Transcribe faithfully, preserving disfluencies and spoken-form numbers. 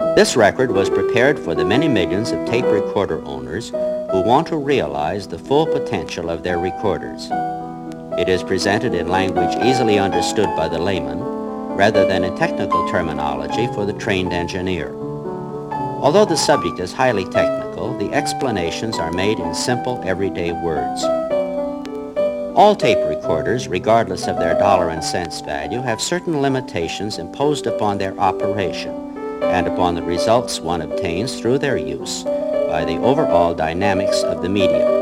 This record was prepared for the many millions of tape recorder owners who want to realize the full potential of their recorders. It is presented in language easily understood by the layman, rather than in technical terminology for the trained engineer. Although the subject is highly technical, the explanations are made in simple, everyday words. All tape recorders, regardless of their dollar and cents value, have certain limitations imposed upon their operation and upon the results one obtains through their use by the overall dynamics of the medium.